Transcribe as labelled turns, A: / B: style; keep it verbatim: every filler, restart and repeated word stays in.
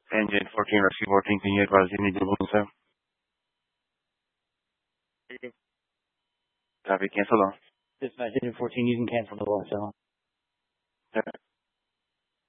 A: Engine fourteen, rescue fourteen, can you advise you need to move, sir? Copy, cancel on.
B: Dispatch engine fourteen, you can cancel the loss,